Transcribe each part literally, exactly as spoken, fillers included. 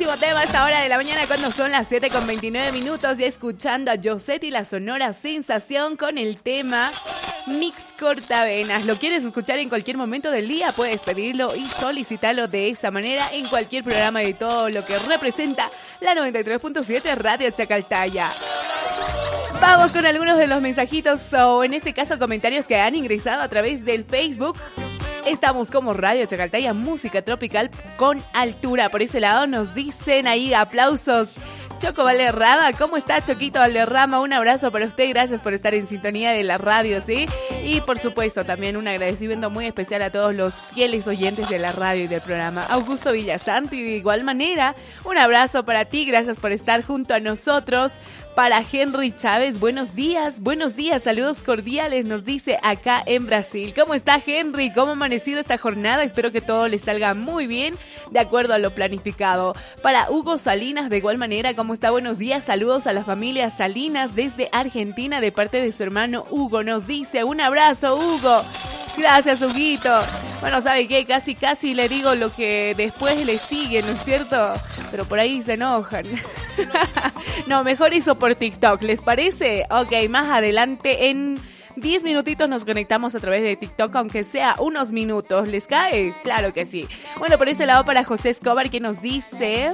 Buenísimo tema a esta hora de la mañana cuando son las siete con veintinueve minutos y escuchando a Josette y la Sonora Sensación con el tema Mix Cortavenas. ¿Lo quieres escuchar en cualquier momento del día? Puedes pedirlo y solicitarlo de esa manera en cualquier programa de todo lo que representa la noventa y tres punto siete Radio Chacaltaya. Vamos con algunos de los mensajitos o en este caso comentarios que han ingresado a través del Facebook. Estamos como Radio Chacaltaya, música tropical con altura. Por ese lado nos dicen ahí aplausos. Choco Valderrama, ¿cómo está Choquito Valderrama? Un abrazo para usted, gracias por estar en sintonía de la radio, ¿sí? Y por supuesto también un agradecimiento muy especial a todos los fieles oyentes de la radio y del programa. Augusto Villasanti, de igual manera, un abrazo para ti, gracias por estar junto a nosotros. Para Henry Chávez, buenos días, buenos días, saludos cordiales, nos dice acá en Brasil. ¿Cómo está Henry? ¿Cómo ha amanecido esta jornada? Espero que todo le salga muy bien, de acuerdo a lo planificado. Para Hugo Salinas, de igual manera, ¿cómo está? Buenos días, saludos a la familia Salinas desde Argentina, de parte de su hermano Hugo. Nos dice, un abrazo, Hugo. Gracias, Huguito. Bueno, ¿sabe qué? Casi, casi le digo lo que después le sigue, ¿no es cierto? Pero por ahí se enojan. No, mejor eso por TikTok, ¿les parece? Ok, más adelante en diez minutitos nos conectamos a través de TikTok, aunque sea unos minutos. ¿Les cae? Claro que sí. Bueno, por ese lado para José Escobar, que nos dice...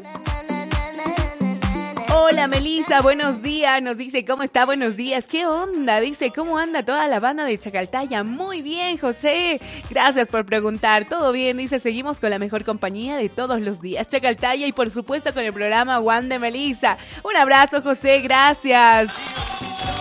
Hola Melissa, buenos días, nos dice, ¿cómo está? Buenos días, ¿qué onda? Dice, ¿cómo anda toda la banda de Chacaltaya? Muy bien, José, gracias por preguntar, todo bien, dice, seguimos con la mejor compañía de todos los días, Chacaltaya, y por supuesto con el programa One de Melissa. Un abrazo, José, gracias.